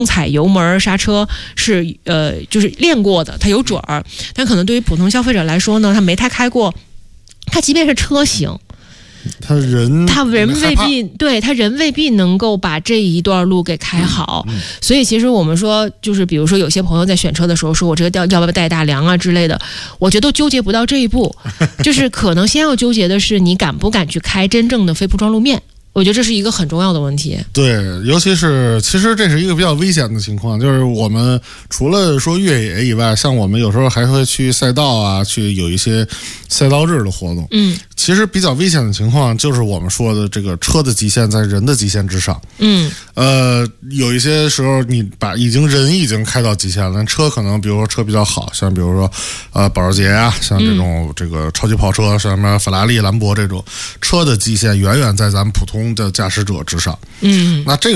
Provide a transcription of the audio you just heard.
踩油门刹车是就是练过的，它有准儿。但可能对于普通消费者来说呢，他没太开过，他即便是车型。他人未必对他人未必能够把这一段路给开好，所以其实我们说，就是比如说有些朋友在选车的时候说，我这个要不要带大梁啊之类的，我觉得都纠结不到这一步，就是可能先要纠结的是你敢不敢去开真正的非铺装路面。我觉得这是一个很重要的问题。 对，尤其是其实这是一个比较危险的情况，就是我们除了说越野以外，像我们有时候还会去赛道啊，去有一些赛道日的活动。其实比较危险的情况就是我们说的这个车的极限在人的极限之上。有一些时候你人已经开到极限了，车可能比如说车比较好，像比如说保时捷啊，像这种这个超级跑车，像什么法拉利、兰博这种车的极限远远在咱们普通的驾驶者之上。那这个